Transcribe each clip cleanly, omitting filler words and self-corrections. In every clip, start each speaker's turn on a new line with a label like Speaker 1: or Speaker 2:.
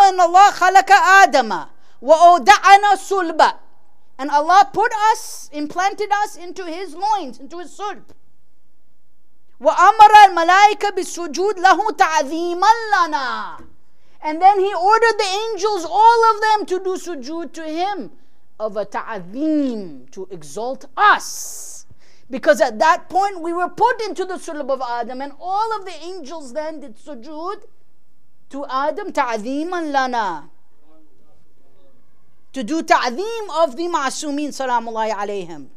Speaker 1: إن الله خلق آدم وأودعنا صلبا. And Allah put us, implanted us into His loins, into His sulb. وَأَمَرَ الْمَلَائِكَ بِالسُّجُودِ لَهُ تَعْظِيمًا لَنَا. And then He ordered the angels, all of them, to do sujood to Him, of a ta'zeem, to exalt us. Because at that point we were put into the sulb of Adam, and all of the angels then did sujood to Adam, ta'zeeman lana, to do ta'zeem of the ma'asumin salamullahi alayhim.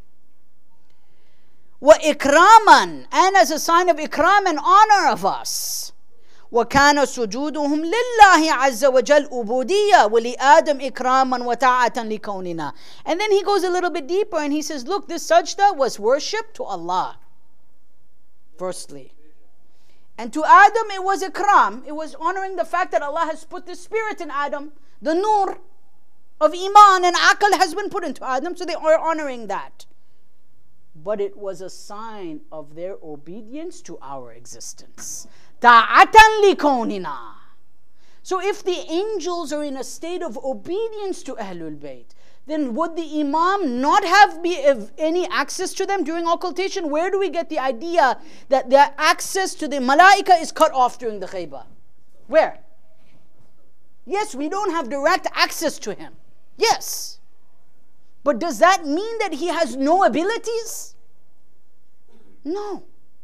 Speaker 1: Wa ikraman, and as a sign of ikram and honor of us. وكان سجودهم لله عز وجل عبودية ولآدم إكراما وطاعة لكوننا. And then he goes a little bit deeper and he says, look, this sajda was worship to Allah, firstly. And to Adam it was ikram, it was honoring the fact that Allah has put the spirit in Adam, the nur of iman and aql has been put into Adam, so they are honoring that. But it was a sign of their obedience to our existence. Ta'atan likonina. So if the angels are in a state of obedience to Ahlul Bayt, then would the Imam not have any access to them during occultation? Where do we get the idea that their access to the Malaika is cut off during the Khayba? Where? Yes, we don't have direct access to him. Yes. But does that mean that he has no abilities? No.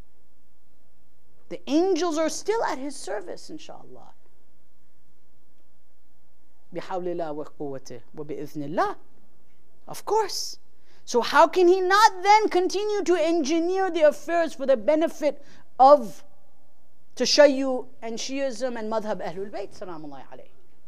Speaker 1: The angels are still at his service, inshallah. بِحَوْلِ اللَّهِ وَقُوَّتِهِ وَبِإِذْنِ اللَّهِ. Of course. So how can he not then continue to engineer the affairs for the benefit of Tashayyu and Shi'ism and Madhab Ahlul Bayt, salamullahi alayhi.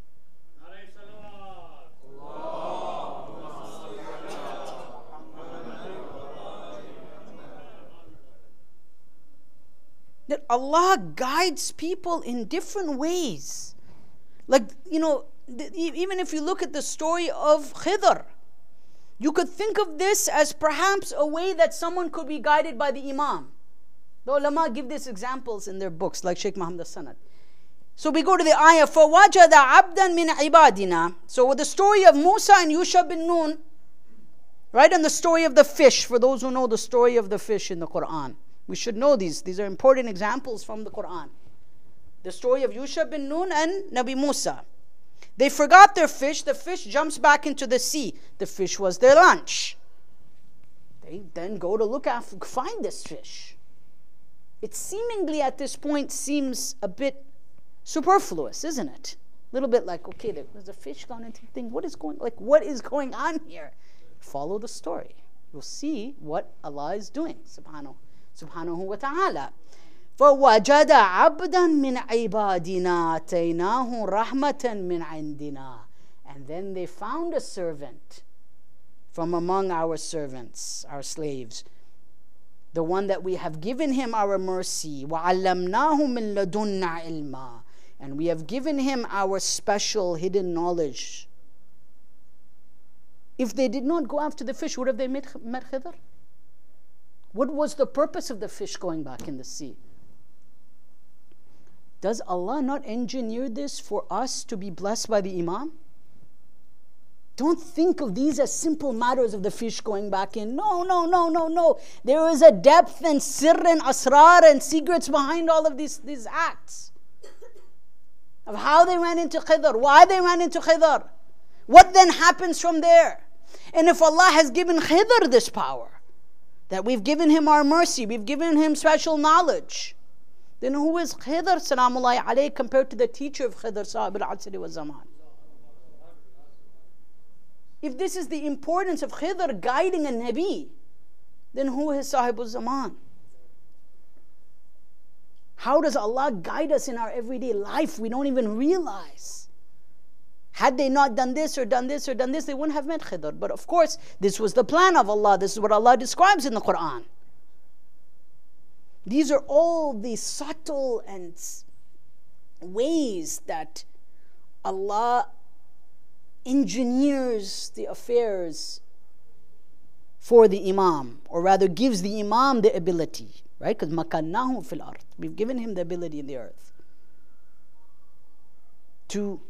Speaker 1: That Allah guides people in different ways. Like, even if you look at the story of Khidr, you could think of this as perhaps a way that someone could be guided by the Imam. The ulama give these examples in their books, like Sheikh Muhammad al-Sanad. So we go to the ayah, فَوَجَدَ عَبْدًا مِنْ عِبَادِنَا. So with the story of Musa and Yusha bin Nun, right, and the story of the fish, for those who know the story of the fish in the Quran. We should know these. These are important examples from the Quran. The story of Yusha bin Nun and Nabi Musa. They forgot their fish. The fish jumps back into the sea. The fish was their lunch. They then go to find this fish. It seemingly at this point seems a bit superfluous, isn't it? A little bit like, okay, there's a fish gone into the thing. What is going on here? Follow the story. You'll see what Allah is doing, subhanahu wa ta'ala. فَوَجَدَ عَبْدًا مِنْ عِبَادِنَا أَتَيْنَاهُ رَحْمَةً مِنْ عِنْدِنَا. And then they found a servant from among our servants, our slaves, the one that we have given him our mercy. وَعَلَّمْنَاهُ مِنْ لَدُنَّا عِلْمًا. And we have given him our special hidden knowledge. If they did not go after the fish, would have they met Khidr? What was the purpose of the fish going back in the sea? Does Allah not engineer this for us to be blessed by the Imam? Don't think of these as simple matters of the fish going back in. No. There is a depth and sirr and asrar and secrets behind all of these acts. Of how they ran into Khidr, why they ran into Khidr. What then happens from there? And if Allah has given Khidr this power, that we've given him our mercy, we've given him special knowledge, then who is Khidr salamullahi alayhi compared to the teacher of Khidr, Sahib al-Asri wa Zaman? If this is the importance of Khidr guiding a Nabi, then who is Sahib al-Zaman? How does Allah guide us in our everyday life? We don't even realize. Had they not done this or done this or done this, they wouldn't have met Khidr. But of course, this was the plan of Allah. This is what Allah describes in the Quran. These are all the subtle and ways that Allah engineers the affairs for the Imam, or rather gives the Imam the ability, right? Because makannahum fil ard, we've given him the ability in the earth to